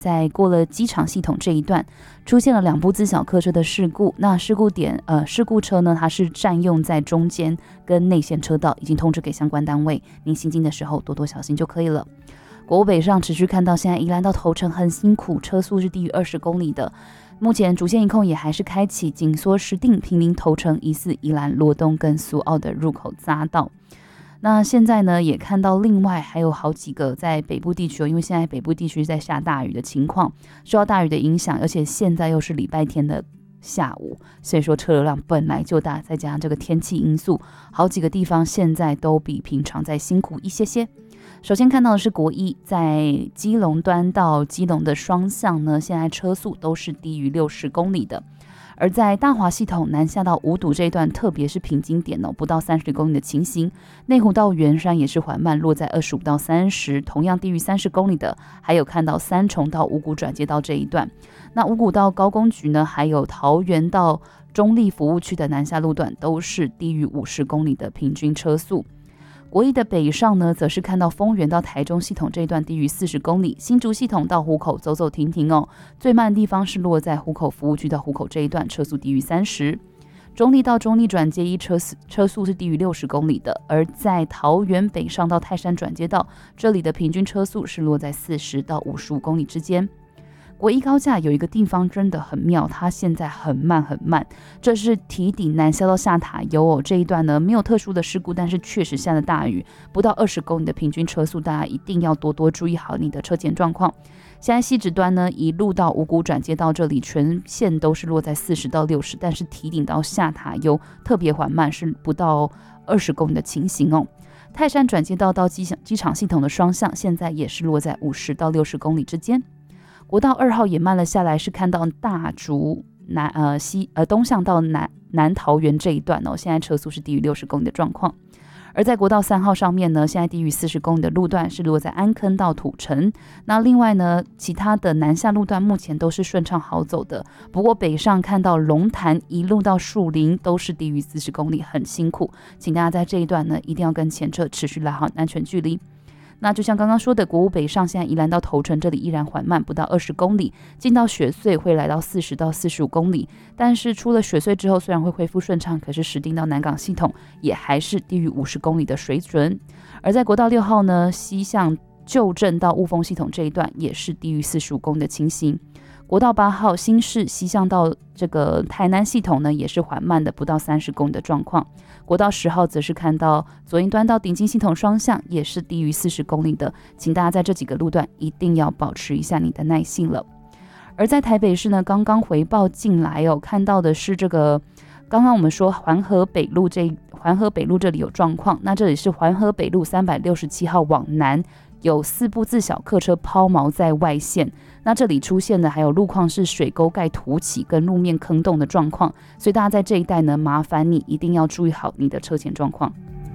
在过了机场系统这一段，出现了2部自小客车的事故。那事故车呢，它是占用在中间跟内线车道，已经通知给相关单位，您行进的时候多多小心就可以了。国五北上持续看到现在宜兰到头城很辛苦，车速是低于20公里的。目前主线一控也还是开启紧缩石碇、坪林、头城、疑似宜兰、罗东跟苏澳的入口匝道。那现在呢，也看到另外还有好几个在北部地区，因为现在北部地区在下大雨的情况，受到大雨的影响，而且现在又是礼拜天的下午，所以说车流量本来就大，再加上这个天气因素，好几个地方现在都比平常再辛苦一些些。首先看到的是国一，在基隆端到基隆的双向呢，现在车速都是低于60公里的。而在大华系统南下到五堵这一段，特别是平津点不到30公里的情形，内湖到圆山也是缓慢，落在25到30，同样低于30公里的，还有看到三重到五股转接道这一段。那五股到高工局呢，还有桃园到中立服务区的南下路段，都是低于50公里的平均车速。国一的北上呢，则是看到丰原到台中系统这一段低于40公里，新竹系统到湖口走走停停哦，最慢的地方是落在湖口服务区到湖口这一段，车速低于30。中立到中立转接一车速是低于60公里的，而在桃园北上到泰山转接道，这里的平均车速是落在40到55公里之间。国一高架有一个地方真的很妙，它现在很慢，这是堤顶南下到下塔悠哦，这一段呢没有特殊的事故，但是确实下了大雨，不到20公里的平均车速，大家一定要多多注意好你的车前状况。现在汐止端呢，一路到五股转接到这里，全线都是落在40到60，但是堤顶到下塔悠特别缓慢，是不到20公里的情形哦。泰山转接道到机场系统的双向，现在也是落在50到60公里之间。国道2号也慢了下来，是看到大竹东向到南桃园这一段哦，现在车速是低于60公里的状况。而在国道3号上面呢，现在低于40公里的路段是落在安坑到土城。那另外呢，其他的南下路段目前都是顺畅好走的，不过北上看到龙潭一路到树林都是低于40公里，很辛苦，请大家在这一段呢一定要跟前车持续拉好安全距离。那就像刚刚说的，国五北上现在宜兰到头城这里依然缓慢，不到20公里，进到雪隧会来到40到45公里，但是出了雪隧之后虽然会恢复顺畅，可是石碇到南港系统也还是低于50公里的水准。而在国道6号呢，西向旧镇到雾峰系统这一段也是低于45公里的情形。国道8号新市西向到这个台南系统呢，也是缓慢的，不到30公里的状况。国道10号则是看到左营端到顶金系统双向也是低于40公里的，请大家在这几个路段一定要保持一下你的耐性了。而在台北市呢，刚刚回报进来哦，看到的是这个刚刚我们说环河北路这里有状况，那这里是环河北路367号往南，有4部自小客车抛锚在外线，那这里出现的还有路况是水沟盖凸起跟路面坑洞的状况，所以大家在这一带呢，麻烦你一定要注意好你的车前状况。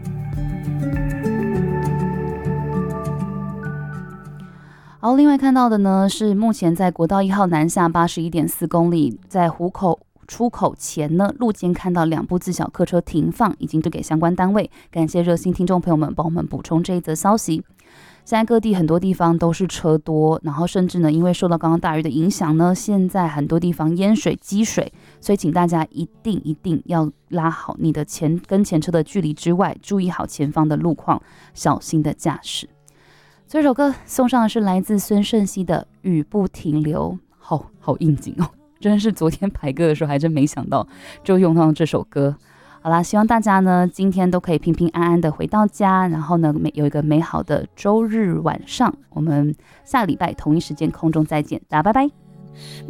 好，另外看到的呢是目前在国道1号南下81.4公里，在湖口出口前呢，路肩看到2部自小客车停放，已经对给相关单位。感谢热心听众朋友们帮我们补充这一则消息。现在各地很多地方都是车多，然后甚至呢，因为受到刚刚大雨的影响呢，现在很多地方淹水积水，所以请大家一定要拉好你的跟前车的距离之外，注意好前方的路况，小心的驾驶。这首歌送上的是来自孙盛希的《雨不停留》，好应景哦，真是昨天排歌的时候还真没想到就用到这首歌。好啦，希望大家呢今天都可以平平安安的回到家，然后呢有一个美好的周日晚上。我们下礼拜同一时间空中再见，大家拜拜。